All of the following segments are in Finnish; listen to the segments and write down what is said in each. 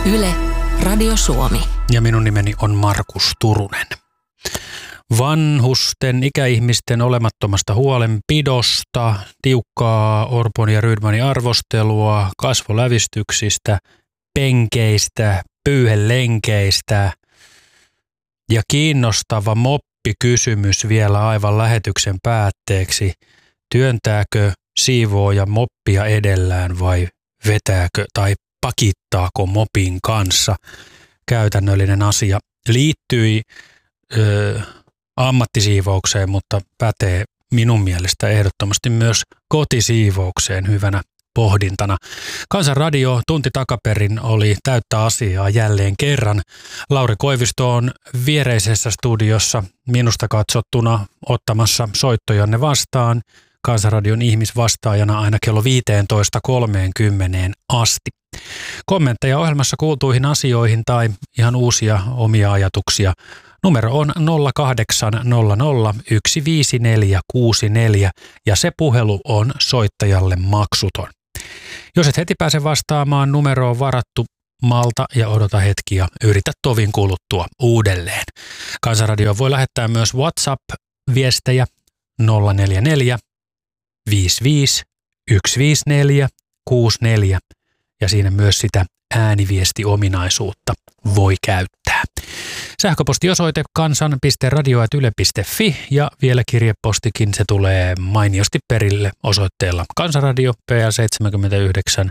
Yle, Radio Suomi. Ja minun nimeni on Markus Turunen. Vanhusten, ikäihmisten olemattomasta huolenpidosta, tiukkaa Orpon ja Rydmanin arvostelua, kasvolävistyksistä, penkeistä, pyyhelenkeistä ja kiinnostava moppikysymys vielä aivan lähetyksen päätteeksi. Työntääkö siivooja moppia edellään vai vetääkö tai pakittaako mopin kanssa? Käytännöllinen asia liittyi ammattisiivoukseen, mutta pätee minun mielestä ehdottomasti myös kotisiivoukseen hyvänä pohdintana. Kansanradio tunti takaperin oli täyttä asiaa jälleen kerran. Lauri Koivisto on viereisessä studiossa minusta katsottuna ottamassa soittojanne vastaan Kansanradion ihmisvastaajana aina kello 15.30 asti. Kommentteja ohjelmassa kuultuihin asioihin tai ihan uusia omia ajatuksia. Numero on 0800 15464 ja se puhelu on soittajalle maksuton. Jos et heti pääse vastaamaan, numero on varattu, malta ja odota hetki ja yritä tovin kuluttua uudelleen. Kansanradio voi lähettää myös WhatsApp-viestejä 044 55 154 64 ja siinä myös sitä ääniviestiominaisuutta voi käyttää. Sähköpostiosoite kansan.radio@yle.fi ja vielä kirjepostikin, se tulee mainiosti perille osoitteella Kansanradio PA 79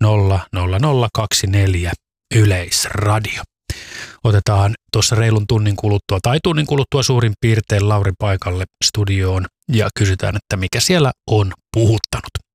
00024 Yleisradio. Otetaan tuossa reilun tunnin kuluttua suurin piirtein Lauri paikalle studioon ja kysytään, että mikä siellä on puhuttanut.